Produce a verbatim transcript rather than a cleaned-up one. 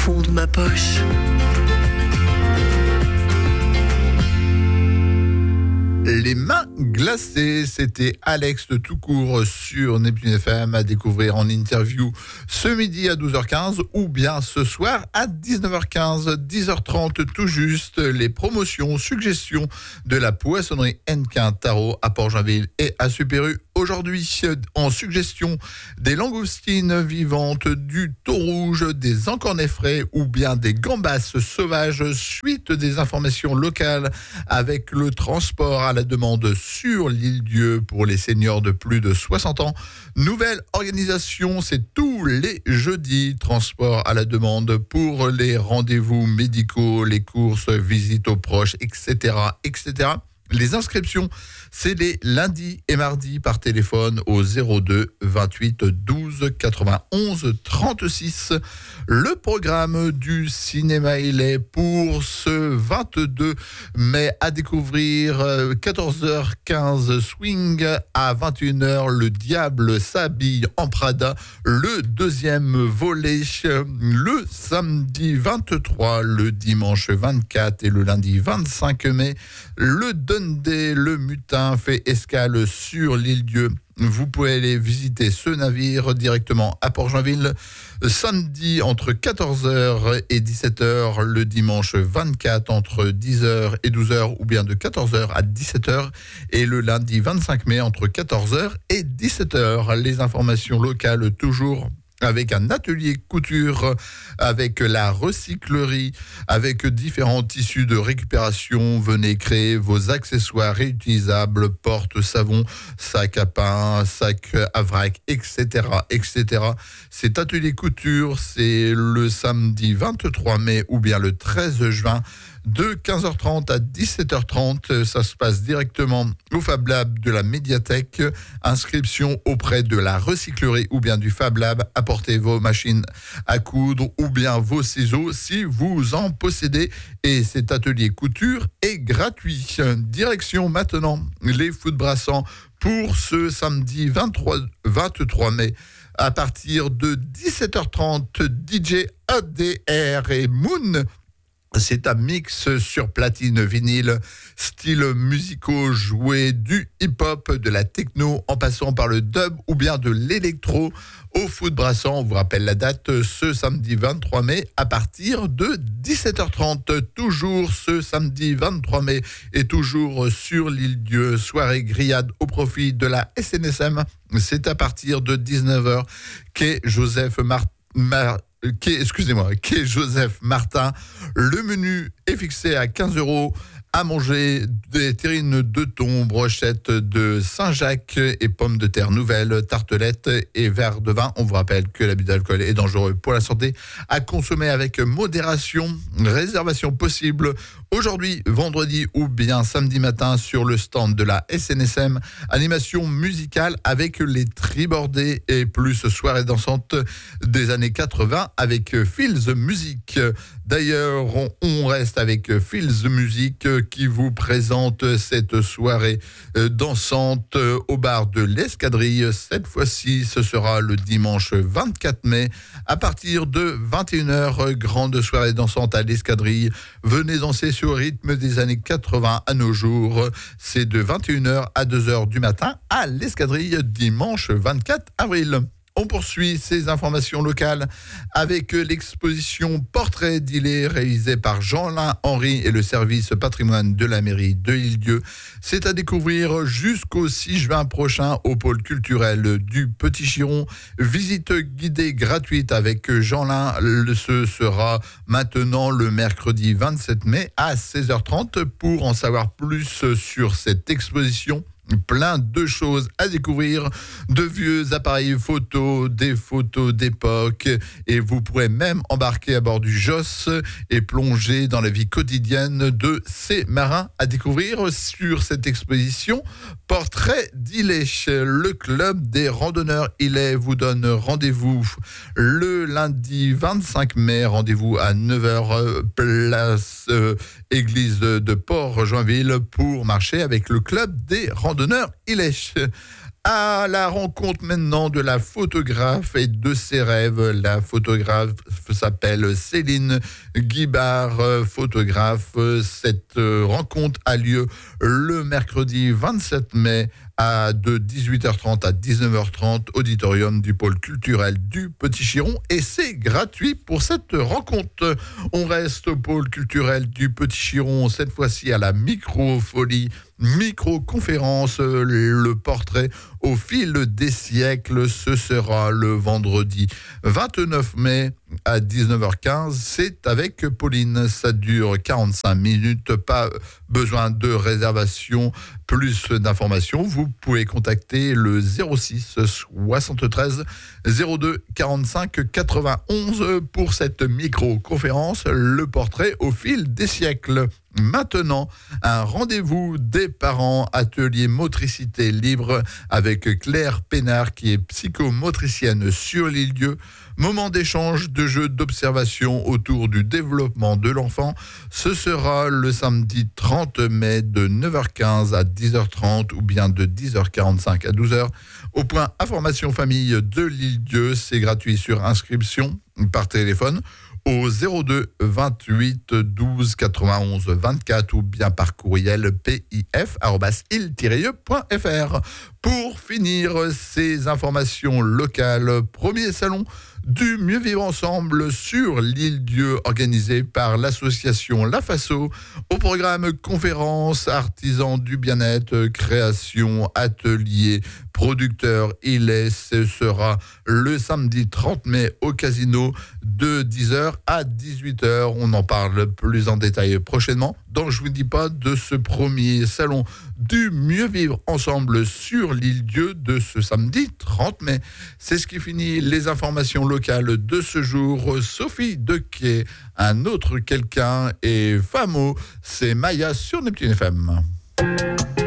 fond de ma poche. Les mains glacées, c'était Alex de tout court sur Neptune F M à découvrir en interview ce midi à douze heures quinze ou bien ce soir à dix-neuf heures quinze, dix heures trente tout juste, les promotions, suggestions de la poissonnerie Hennequin Tarot à Port-Joinville et à Super-U. Aujourd'hui, en suggestion, des langoustines vivantes, du thon rouge, des encornets frais ou bien des gambas sauvages, suite des informations locales avec le transport à la demande sur l'île-Dieu pour les seniors de plus de soixante ans. Nouvelle organisation, c'est tous les jeudis, transport à la demande pour les rendez-vous médicaux, les courses, visites aux proches, et cetera, et cetera. Les inscriptions, c'est les lundis et mardis par téléphone au zéro deux vingt-huit douze quatre-vingt-onze trente-six. Le programme du cinéma, il est pour ce vingt-deux mai à découvrir quatorze heures quinze Swing, à vingt et une heures Le Diable s'habille en Prada, le deuxième volet le samedi vingt-trois, le dimanche vingt-quatre et le lundi vingt-cinq mai. Le Dundee, le Mutin, fait escale sur l'île-Dieu. Vous pouvez aller visiter ce navire directement à Port-Joinville samedi entre quatorze heures et dix-sept heures, le dimanche vingt-quatre entre dix heures et douze heures ou bien de quatorze heures à dix-sept heures et le lundi vingt-cinq mai entre quatorze heures et dix-sept heures. Les informations locales toujours avec un atelier couture, avec la recyclerie, avec différents tissus de récupération. Venez créer vos accessoires réutilisables, portes, savons, sacs à pain, sacs à vrac, et cetera, et cetera. Cet atelier couture, c'est le samedi vingt-trois mai ou bien le treize juin, de quinze heures trente à dix-sept heures trente. Ça se passe directement au Fab Lab de la médiathèque. Inscription auprès de la recyclerie ou bien du Fab Lab. Apportez vos machines à coudre ou bien vos ciseaux si vous en possédez. Et cet atelier couture est gratuit. Direction maintenant les foot brassants pour ce samedi vingt-trois, vingt-trois mai. À partir de dix-sept heures trente, D J A D R et Moon. C'est un mix sur platine vinyle, styles musicaux joués du hip-hop, de la techno, en passant par le dub ou bien de l'électro au foot brassant. On vous rappelle la date, ce samedi vingt-trois mai à partir de dix-sept heures trente. Toujours ce samedi vingt-trois mai et toujours sur l'île-Dieu, soirée grillade au profit de la S N S M. C'est à partir de dix-neuf heures qu'est Joseph Martin. Mar- Quai, excusez-moi, quai Joseph Martin. Le menu est fixé à quinze euros. À manger des terrines de thon, brochettes de Saint-Jacques et pommes de terre nouvelles, tartelettes et verre de vin. On vous rappelle que l'abus d'alcool est dangereux pour la santé. À consommer avec modération. Réservation possible aujourd'hui, vendredi ou bien samedi matin sur le stand de la S N S M. Animation musicale avec les tribordés et plus soirée dansante des années quatre-vingts avec Fields Music. D'ailleurs, on, on reste avec Fields Music qui vous présente cette soirée dansante au bar de l'Escadrille. Cette fois-ci, ce sera le dimanche vingt-quatre mai à partir de vingt et une heures. Grande soirée dansante à l'Escadrille. Venez danser sur le rythme des années quatre-vingts à nos jours. C'est de vingt et une heures à deux heures du matin à l'Escadrille, dimanche vingt-quatre avril. On poursuit ces informations locales avec l'exposition Portrait d'Îlet réalisée par Jean-Lin Henry et le service patrimoine de la mairie de l'Île-Dieu. C'est à découvrir jusqu'au six juin prochain au pôle culturel du Petit Chiron. Visite guidée gratuite avec Jean-Lin. Ce sera maintenant le mercredi vingt-sept mai à seize heures trente. Pour en savoir plus sur cette exposition, plein de choses à découvrir, de vieux appareils photos, des photos d'époque, et vous pourrez même embarquer à bord du Joss et plonger dans la vie quotidienne de ces marins. À découvrir sur cette exposition Portrait d'Îlet. Le club des randonneurs Îlet vous donne rendez-vous le lundi vingt-cinq mai, rendez-vous à neuf heures, place euh, église de Port-Joinville pour marcher avec le club des randonneurs Îlet. À la rencontre maintenant de la photographe et de ses rêves. La photographe s'appelle Céline Guibard, photographe. Cette rencontre a lieu le mercredi vingt-sept mai à de dix-huit heures trente à dix-neuf heures trente, auditorium du pôle culturel du Petit Chiron, et c'est gratuit pour cette rencontre. On reste au pôle culturel du Petit Chiron, cette fois-ci à la Microfolie. Micro-conférence, le portrait au fil des siècles, ce sera le vendredi vingt-neuf mai à dix-neuf heures quinze, c'est avec Pauline, ça dure quarante-cinq minutes, pas besoin de réservation, plus d'informations, vous pouvez contacter le zéro six soixante-treize zéro deux quarante-cinq quatre-vingt-onze pour cette micro-conférence, le portrait au fil des siècles. Maintenant, un rendez-vous des parents, atelier motricité libre avec Claire Pénard qui est psychomotricienne sur l'île-Dieu. Moment d'échange, de jeux, d'observation autour du développement de l'enfant. Ce sera le samedi trente mai de neuf heures quinze à dix heures trente ou bien de dix heures quarante-cinq à douze heures. Au point information famille de l'île-Dieu, c'est gratuit sur inscription par téléphone au zéro deux vingt-huit douze quatre-vingt-onze vingt-quatre ou bien par courriel pif arobase il tiret e point fr. Pour finir, ces informations locales, premier salon du mieux vivre ensemble sur l'île-Dieu organisé par l'association La Faso. Au programme conférences, artisans du bien-être, création, atelier, producteur, il est, ce sera le samedi trente mai au casino de dix heures à dix-huit heures. On en parle plus en détail prochainement. Donc je vous dis pas de ce premier salon du mieux vivre ensemble sur l'île-Dieu de ce samedi trente mai. C'est ce qui finit les informations locales de ce jour. Sophie Dequet, un autre quelqu'un et Famo, c'est Maya sur Neptune F M.